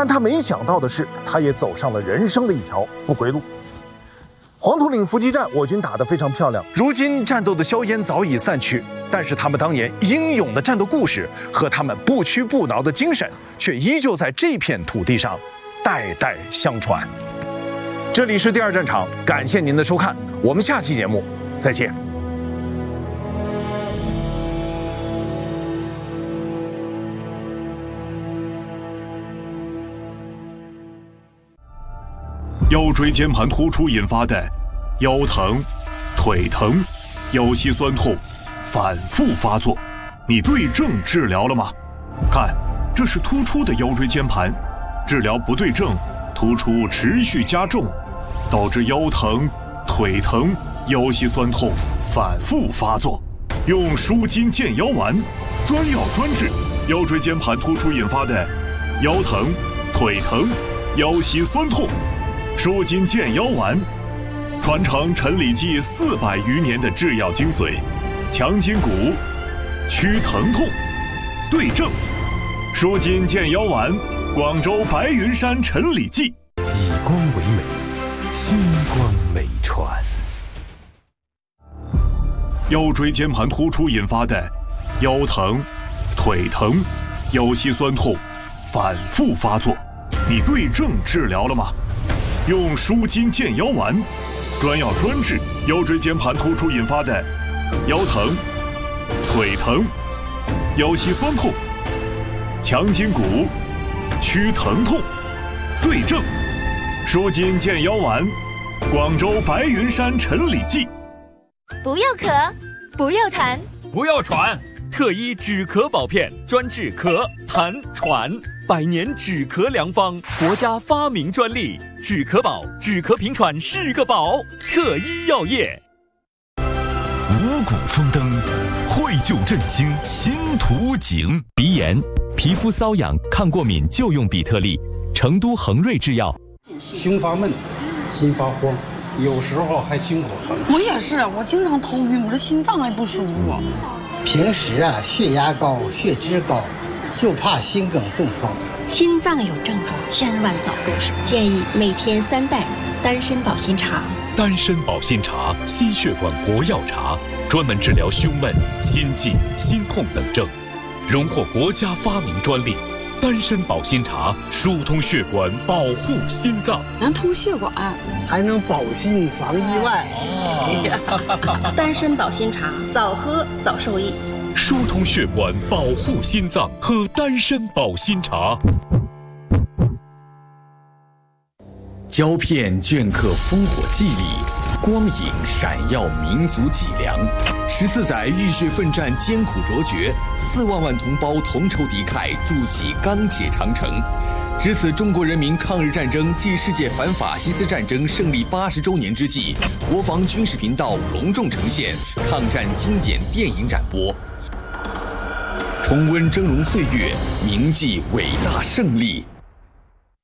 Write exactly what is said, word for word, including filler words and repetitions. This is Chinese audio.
但他没想到的是，他也走上了人生的一条不归路。黄土岭伏击战，我军打得非常漂亮。如今战斗的硝烟早已散去，但是他们当年英勇的战斗故事和他们不屈不挠的精神，却依旧在这片土地上代代相传。这里是第二战场，感谢您的收看，我们下期节目再见。 腰椎间盘突出引发的腰疼、腿疼、腰膝酸痛反复发作，你对症治疗了吗？看，这是突出的腰椎间盘，治疗不对症，突出持续加重，导致腰疼、腿疼、腰膝酸痛反复发作。用舒筋健腰丸，专药专治腰椎间盘突出引发的腰疼、腿疼、腰膝酸痛。舒筋健腰丸，传承陈李济四百余年的制药精髓，强筋骨，祛疼痛，对症。舒筋健腰丸，广州白云山陈李济。 以光为美，星光美传。 腰椎间盘突出引发的腰疼、腿疼、腰膝酸痛反复发作，你对症治疗了吗？用舒筋健腰丸，专药专治腰椎间盘突出引发的腰疼、腿疼、腰膝酸痛，强筋骨，祛疼痛，对症。舒筋健腰丸，广州白云山陈李济。 不要咳，不要痰， 不要喘，特医止咳保片，专治咳、痰、喘，百年止咳良方，国家发明专利，止咳宝，止咳平喘是个宝，特医药业。 五谷丰登，惠救振兴新图景。 鼻炎、皮肤瘙痒、抗过敏就用比特利，成都恒瑞制药。 胸发闷，心发慌，有时候还心口疼。 我也是，我经常头晕，我这心脏还不舒服。 平时啊，血压高、血脂高，就怕心梗中风。 心脏有症状，千万早重视。建议每天三袋丹参保心茶。 丹参保心茶，心血管国药茶，专门治疗胸闷、心悸、心痛等症，荣获国家发明专利。丹参保心茶疏通血管，保护心脏， 能通血管， 还能保心防意外。 哦、丹参保心茶，早喝早受益。 疏通血管，保护心脏，喝丹参保心茶。 胶片镌刻烽火记忆，光影闪耀民族脊梁。十四载浴血奋战，艰苦卓绝，四万万同胞同仇敌忾，筑起钢铁长城。值此中国人民抗日战争暨世界反法西斯战争胜利八十周年之际，国防军事频道隆重呈现抗战经典电影展播，重温峥嵘岁月，铭记伟大胜利。